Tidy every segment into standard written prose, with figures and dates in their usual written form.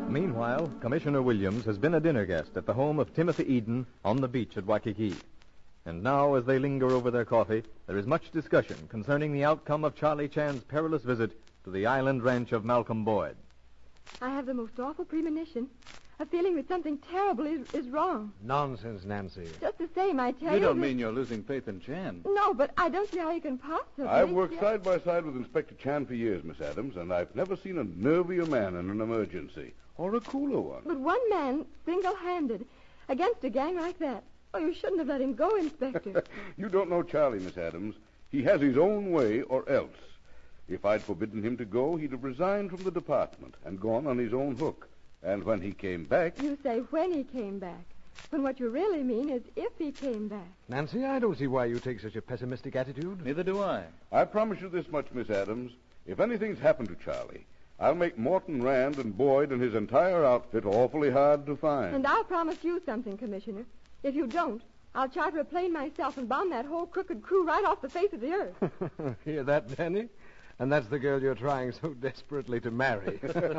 Meanwhile, Commissioner Williams has been a dinner guest at the home of Timothy Eden on the beach at Waikiki. And now, as they linger over their coffee, there is much discussion concerning the outcome of Charlie Chan's perilous visit to the island ranch of Malcolm Boyd. I have the most awful premonition. A feeling that something terrible is wrong. Nonsense, Nancy. Just the same, I tell you. You don't mean you're losing faith in Chan. No, but I don't see how you can possibly. I've worked side by side with Inspector Chan for years, Miss Adams, and I've never seen a nervier man in an emergency. Or a cooler one. But one man, single-handed, against a gang like that. Oh, you shouldn't have let him go, Inspector. You don't know Charlie, Miss Adams. He has his own way or else. If I'd forbidden him to go, he'd have resigned from the department and gone on his own hook. And when he came back... You say when he came back. When what you really mean is if he came back. Nancy, I don't see why you take such a pessimistic attitude. Neither do I. I promise you this much, Miss Adams. If anything's happened to Charlie, I'll make Morton Rand and Boyd and his entire outfit awfully hard to find. And I'll promise you something, Commissioner. If you don't, I'll charter a plane myself and bomb that whole crooked crew right off the face of the earth. Hear that, Danny? And that's the girl you're trying so desperately to marry.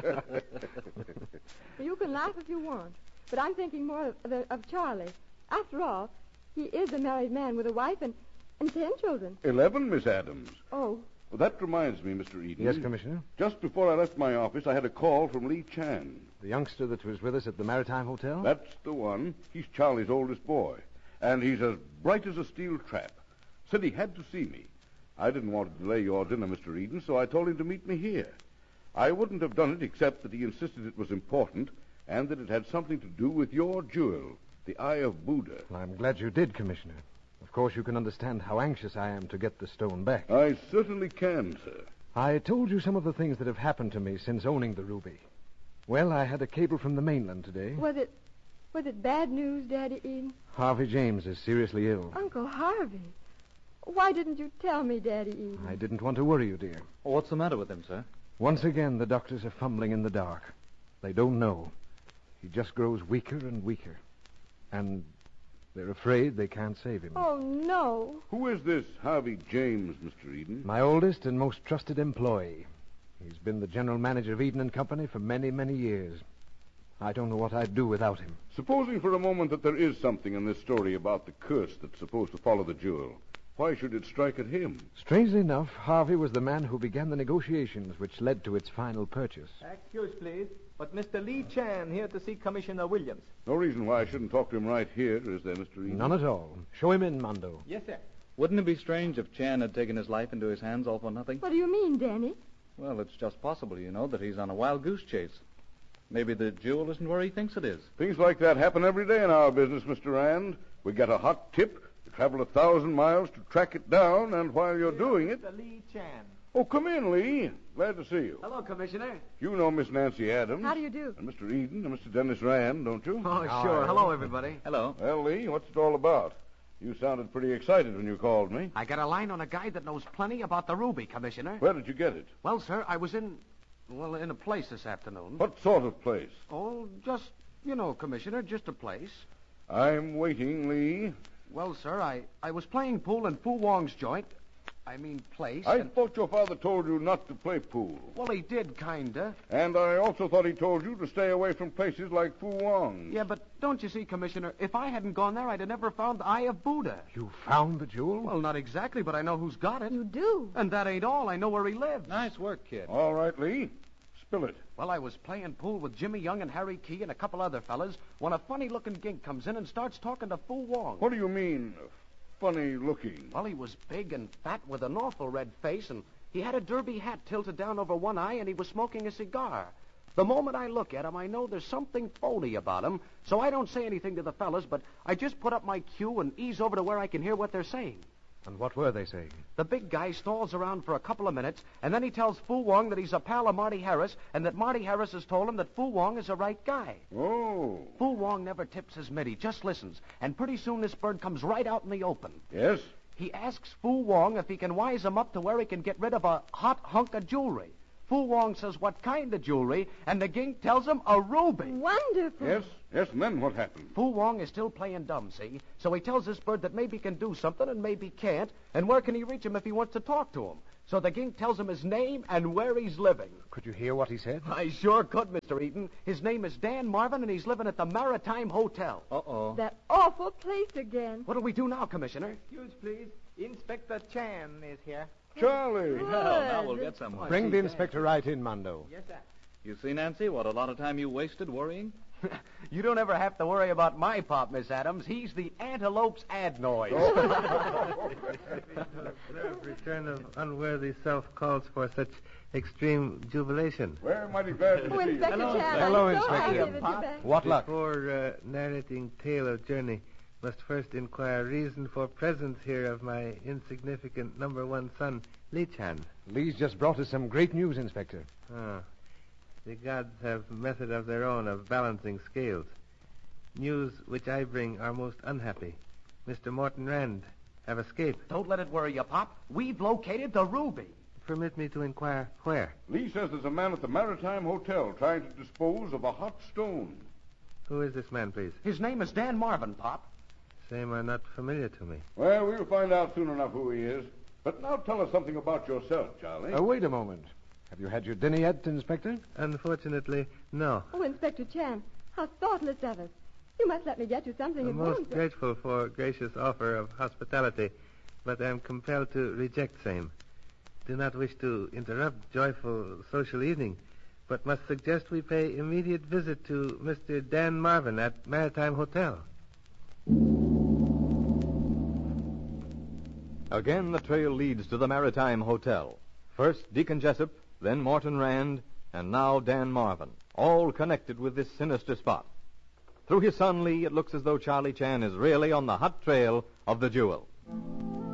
You can laugh if you want, but I'm thinking more of Charlie. After all, he is a married man with a wife and 10 children. 11, Miss Adams. Oh. Well, that reminds me, Mr. Eden. Yes, Commissioner? Just before I left my office, I had a call from Lee Chan. The youngster that was with us at the Maritime Hotel? That's the one. He's Charlie's oldest boy. And he's as bright as a steel trap. Said he had to see me. I didn't want to delay your dinner, Mr. Eden, so I told him to meet me here. I wouldn't have done it except that he insisted it was important and that it had something to do with your jewel, the Eye of Buddha. Well, I'm glad you did, Commissioner. Of course, you can understand how anxious I am to get the stone back. I certainly can, sir. I told you some of the things that have happened to me since owning the ruby. Well, I had a cable from the mainland today. Was it bad news, Daddy Eden? Harvey James is seriously ill. Uncle Harvey. Why didn't you tell me, Daddy Eden? I didn't want to worry you, dear. Oh, what's the matter with him, sir? Once again, the doctors are fumbling in the dark. They don't know. He just grows weaker and weaker. And they're afraid they can't save him. Oh, no. Who is this Harvey James, Mr. Eden? My oldest and most trusted employee. He's been the general manager of Eden and Company for many, many years. I don't know what I'd do without him. Supposing for a moment that there is something in this story about the curse that's supposed to follow the jewel, why should it strike at him? Strangely enough, Harvey was the man who began the negotiations which led to its final purchase. Excuse, please, but Mr. Lee Chan here to see Commissioner Williams. No reason why I shouldn't talk to him right here, is there, Mr. Eden? None at all. Show him in, Mondo. Yes, sir. Wouldn't it be strange if Chan had taken his life into his hands all for nothing? What do you mean, Danny? Well, it's just possible, you know, that he's on a wild goose chase. Maybe the jewel isn't where he thinks it is. Things like that happen every day in our business, Mr. Rand. We get a hot tip, you travel 1,000 miles to track it down, and while you're doing it... Mr. Lee Chan. Oh, come in, Lee. Glad to see you. Hello, Commissioner. You know Miss Nancy Adams. How do you do? And Mr. Eden and Mr. Dennis Rand, don't you? Oh, sure. Hello, everybody. Hello. Well, Lee, what's it all about? You sounded pretty excited when you called me. I got a line on a guy that knows plenty about the ruby, Commissioner. Where did you get it? Well, sir, I was in a place this afternoon. What sort of place? Oh, just, Commissioner, just a place. I'm waiting, Lee. Well, sir, I was playing pool in Fu Wong's joint. Place. I thought your father told you not to play pool. Well, he did, kinda. And I also thought he told you to stay away from places like Fu Wong. Yeah, but don't you see, Commissioner, if I hadn't gone there, I'd have never found the Eye of Buddha. You found the jewel? Well, not exactly, but I know who's got it. You do? And that ain't all. I know where he lives. Nice work, kid. All right, Lee. Spill it. Well, I was playing pool with Jimmy Young and Harry Key and a couple other fellas when a funny-looking gink comes in and starts talking to Fu Wong. What do you mean, funny looking? Well, he was big and fat with an awful red face, and he had a derby hat tilted down over one eye, and he was smoking a cigar. The moment I look at him, I know there's something phony about him, so I don't say anything to the fellas, but I just put up my cue and ease over to where I can hear what they're saying. And what were they saying? The big guy stalls around for a couple of minutes, and then he tells Fu Wong that he's a pal of Marty Harris, and that Marty Harris has told him that Fu Wong is the right guy. Oh. Fu Wong never tips his mid, he just listens, and pretty soon this bird comes right out in the open. Yes? He asks Fu Wong if he can wise him up to where he can get rid of a hot hunk of jewelry. Fu Wong says what kind of jewelry, and the gink tells him a ruby. Wonderful. Yes, and then what happened? Fu Wong is still playing dumb, see? So he tells this bird that maybe he can do something and maybe can't, and where can he reach him if he wants to talk to him? so the gink tells him his name and where he's living. Could you hear what he said? I sure could, Mr. Eden. His name is Dan Marvin, and he's living at the Maritime Hotel. Uh-oh. That awful place again. What'll we do now, Commissioner? Excuse, please. Inspector Chan is here. Charlie! Well, now we'll get somewhere. Bring the inspector right in, Mondo. Yes, sir. You see, Nancy, what a lot of time you wasted worrying? You don't ever have to worry about my pop, Miss Adams. He's the antelope's adenoid. Return of unworthy self calls for such extreme jubilation. We're mighty glad to Oh, see you. Inspector Chan, Hello, I'm so Inspector. happy that Pop. you're back. What luck? Before narrating tale of journey, must first inquire reason for presence here of my insignificant number one son, Lee Chan. Lee's just brought us some great news, Inspector. Ah, the gods have method of their own of balancing scales. News which I bring are most unhappy. Mr. Morton Rand have escaped. Don't let it worry you, Pop. We've located the ruby. Permit me to inquire where. Lee says there's a man at the Maritime Hotel trying to dispose of a hot stone. Who is this man, please? His name is Dan Marvin, Pop. Same are not familiar to me. Well, we'll find out soon enough who he is. But now tell us something about yourself, Charlie. Wait a moment. Have you had your dinner yet, Inspector? Unfortunately, no. Oh, Inspector Chan, how thoughtless of us. You must let me get you something I'm at most once. grateful for gracious offer of hospitality, but am compelled to reject same. Do not wish to interrupt joyful social evening, but must suggest we pay immediate visit to Mr. Dan Marvin at Maritime Hotel. Again, the trail leads to the Maritime Hotel. First Deacon Jessup, then Morton Rand, and now Dan Marvin, all connected with this sinister spot. Through his son Lee, it looks as though Charlie Chan is really on the hot trail of the jewel.